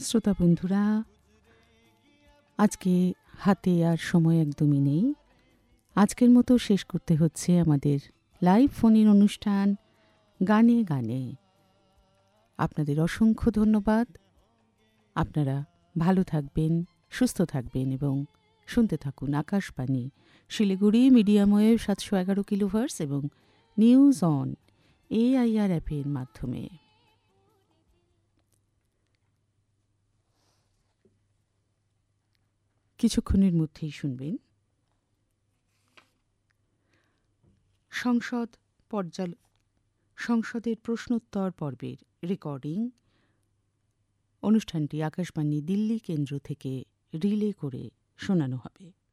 শ্রোতা বন্ধুরা, আজকে হাতে আর সময় একদমই নেই। আজকের মতো শেষ করতে হচ্ছে আমাদের লাইভ ফোনের অনুষ্ঠান গানে গানে। আপনাদের অসংখ্য ধন্যবাদ। আপনারা ভালো থাকবেন, সুস্থ থাকবেন এবং শুনতে থাকুন Akashvani Siliguri medium wave 711 kilohertz এবং নিউজ অন AIR অ্যাপের মাধ্যমে। কিছুক্ষণের মধ্যেই শুনবেন সংসদের প্রশ্নোত্তর পর্বের রেকর্ডিং। অনুষ্ঠানটি আকাশবাণী দিল্লি কেন্দ্র থেকে রিলে করে শোনানো হবে।